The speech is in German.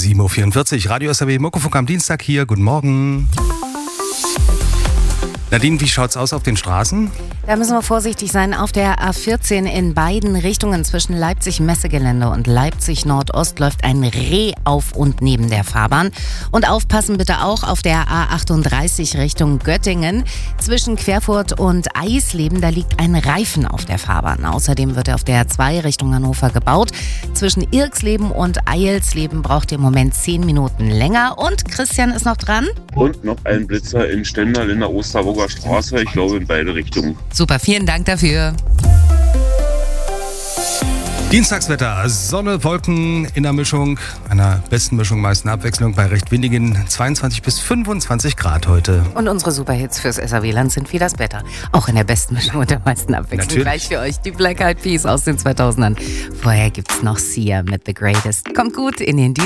7.44 Uhr, Radio SAW Muckefuck am Dienstag hier. Guten Morgen. Nadine, wie schaut's aus auf den Straßen? Da müssen wir vorsichtig sein. Auf der A14 in beiden Richtungen zwischen Leipzig-Messegelände und Leipzig-Nordost läuft ein Reh auf und neben der Fahrbahn. Und aufpassen bitte auch auf der A38 Richtung Göttingen. Zwischen Querfurt und Eisleben, da liegt ein Reifen auf der Fahrbahn. Außerdem wird auf der A2 Richtung Hannover gebaut. Zwischen Irksleben und Eilsleben braucht ihr im Moment 10 Minuten länger. Und Christian ist noch dran. Und noch ein Blitzer in Stendal in der Osterburger Straße, ich glaube in beide Richtungen. Super, vielen Dank dafür. Dienstagswetter, Sonne, Wolken in der Mischung, einer besten Mischung, meisten Abwechslung bei recht windigen 22 bis 25 Grad heute. Und unsere Superhits fürs SAW-Land sind wie das Wetter. Auch in der besten Mischung und der meisten Abwechslung. Natürlich. Gleich für euch die Black Eyed Peas aus den 2000ern. Vorher gibt's noch Sia mit The Greatest. Kommt gut in den Dienst.